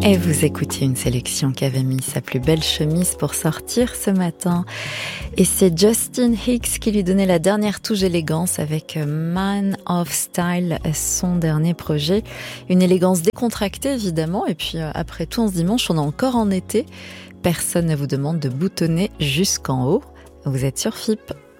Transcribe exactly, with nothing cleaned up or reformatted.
Et vous écoutiez une sélection qui avait mis sa plus belle chemise pour sortir ce matin. Et c'est Justin Hicks qui lui donnait la dernière touche élégance avec Man of Style, son dernier projet. Une élégance décontractée évidemment. Et puis après tout, en ce dimanche, on est encore en été. Personne ne vous demande de boutonner jusqu'en haut. Vous êtes sur F I P.